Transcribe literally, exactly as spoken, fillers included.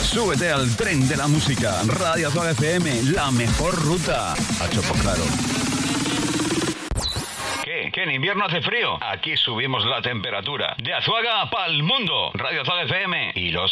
Súbete al tren de la música. Radio Azuaga F M, la mejor ruta. A Chopo Claro. ¿Qué? ¿Que en invierno hace frío? Aquí subimos la temperatura. De Azuaga para el mundo. Radio Azuaga F M y los